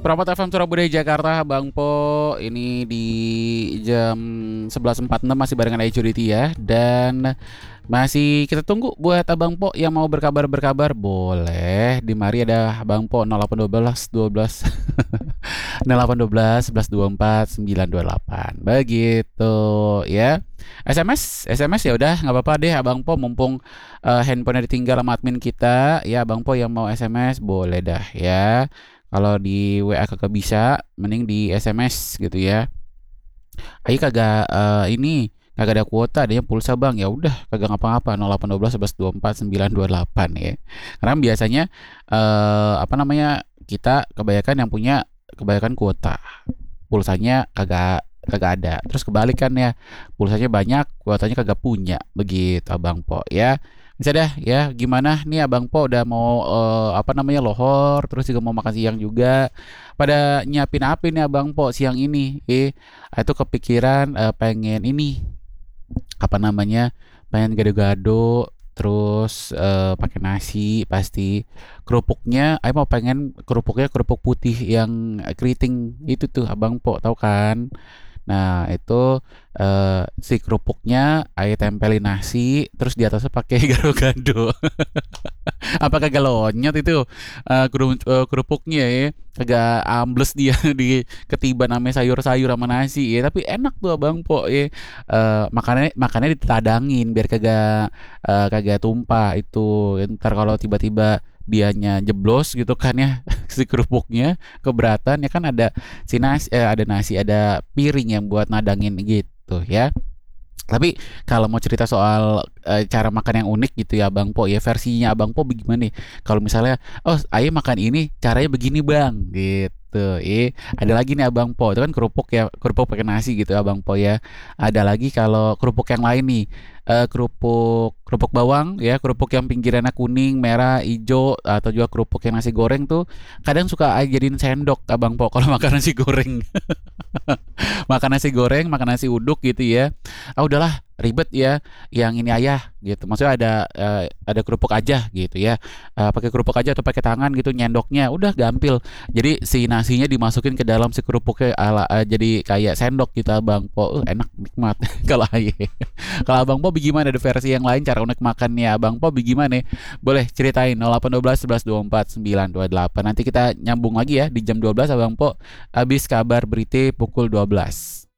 Prapat FM Surabaya Jakarta, Bang Po. Ini di jam 11.46 masih barengan Ejuriti ya. Dan masih kita tunggu buat Abang Po yang mau berkabar-berkabar. Boleh, di mari ada Bang Po 0812 12 0812 1124 928. Begitu ya. SMS ya udah nggak apa-apa deh Abang Po, mumpung handphonenya ditinggal sama admin kita ya. Abang Po yang mau SMS boleh dah ya. Kalau di WA kagak bisa, mending di SMS gitu ya. Ayo kagak ini kagak ada kuota, adanya pulsa Bang. Ya udah kagak ngapa-ngapa, 0812 11 24 928 ya. Karena biasanya apa namanya, kita kebanyakan yang punya kebanyakan kuota. Pulsanya kagak kagak ada. Terus kebalikannya, pulsanya banyak, kuotanya kagak punya. Begitu Abang Po ya. Bisa dah ya, gimana nih Abang Po udah mau apa namanya, lohor, terus juga mau makan siang juga. Pada nyiapin apa nih Abang Po siang ini? Itu kepikiran pengen ini, apa namanya, pengen gado-gado, terus pakai nasi pasti. Kerupuknya, ayo mau pengen kerupuknya kerupuk putih yang keriting itu tuh Abang Po, tahu kan? Nah, itu si kerupuknya ayo tempelin nasi, terus di atasnya pakai gado-gado. Apa kagak lonyot itu kerupuknya ya? Kagak ambles dia di ketiban namanya sayur-sayur sama nasi ya, tapi enak tuh Abang Po ya. Makannya ditadangin biar kagak kagak tumpah itu. Ntar kalau tiba-tiba dianya jeblos gitu kan ya, si kerupuknya keberatan ya kan, ada ada nasi, ada piring yang buat nadangin gitu ya. Tapi kalau mau cerita soal cara makan yang unik gitu ya Bang Po ya, versinya Abang Po bagaimana nih? Kalau misalnya, oh ayo makan ini caranya begini Bang gitu. Ada lagi nih Abang Po, itu kan kerupuk ya, kerupuk pakai nasi gitu Abang Po ya. Ada lagi kalau kerupuk yang lain nih, kerupuk kerupuk bawang ya, kerupuk yang pinggirannya kuning, merah, hijau, atau juga kerupuk yang nasi goreng tuh kadang suka jadiin sendok Abang Po kalau makan nasi goreng. Makan nasi goreng, makan nasi uduk gitu ya. Ah udahlah ribet ya, yang ini ayah gitu. Maksudnya ada kerupuk aja gitu ya. Pakai kerupuk aja atau pakai tangan gitu nyendoknya. Udah gampil. Jadi si nasinya dimasukin ke dalam si kerupuknya jadi kayak sendok gitu Abang Po. Enak nikmat kalau ayah. Kalau Abang Po bagaimana, ada versi yang lain cara unik makannya Abang Po bagaimana? Boleh ceritain 0812 11 24 928. Nanti kita nyambung lagi ya di jam 12 Abang Po habis kabar berita pukul 12.